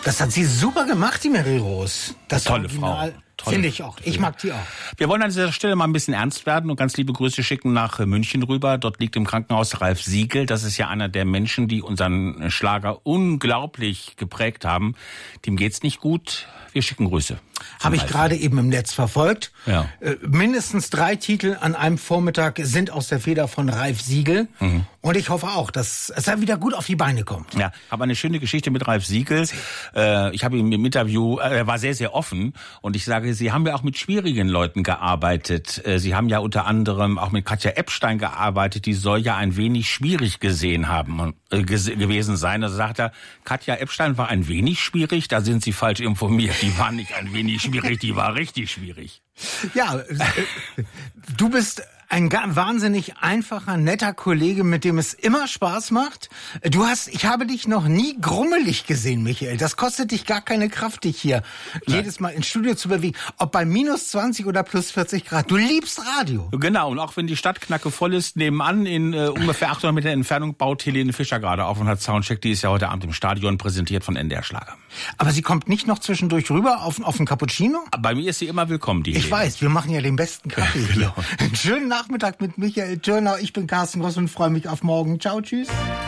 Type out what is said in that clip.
Das hat sie super gemacht, die Mary Rose. Das tolle Frau. Finde ich auch. Ich mag die auch. Wir wollen an dieser Stelle mal ein bisschen ernst werden und ganz liebe Grüße schicken nach München rüber. Dort liegt im Krankenhaus Ralf Siegel. Das ist ja einer der Menschen, die unseren Schlager unglaublich geprägt haben. Dem geht's nicht gut. Wir schicken Grüße. Habe ich gerade eben im Netz verfolgt. Ja. Mindestens 3 Titel an einem Vormittag sind aus der Feder von Ralf Siegel. Mhm. Und ich hoffe auch, dass es dann wieder gut auf die Beine kommt. Ja, habe eine schöne Geschichte mit Ralf Siegel. Ich habe ihn im Interview, er war sehr, sehr offen. Und ich sage, Sie haben ja auch mit schwierigen Leuten gearbeitet. Sie haben ja unter anderem auch mit Katja Epstein gearbeitet. Die soll ja ein wenig schwierig gesehen haben, gewesen sein. Also sagt er, Katja Epstein war ein wenig schwierig. Da sind Sie falsch informiert. Die war nicht ein wenig schwierig, die war richtig schwierig. Ja, du bist ein wahnsinnig einfacher, netter Kollege, mit dem es immer Spaß macht. Ich habe dich noch nie grummelig gesehen, Michael. Das kostet dich gar keine Kraft, dich hier jedes Mal ins Studio zu bewegen. Ob bei minus 20 oder plus 40 Grad. Du liebst Radio. Genau, und auch wenn die Stadt knacke voll ist, nebenan in ungefähr 800 Meter Entfernung baut Helene Fischer gerade auf und hat Soundcheck. Die ist ja heute Abend im Stadion präsentiert von NDR Schlager. Aber sie kommt nicht noch zwischendurch rüber auf einen Cappuccino? Bei mir ist sie immer willkommen, die Helene. Ich weiß, wir machen ja den besten Kaffee hier. Schönen Nachmittag mit Michael Tschirner. Ich bin Carsten Gross und freue mich auf morgen. Ciao, tschüss.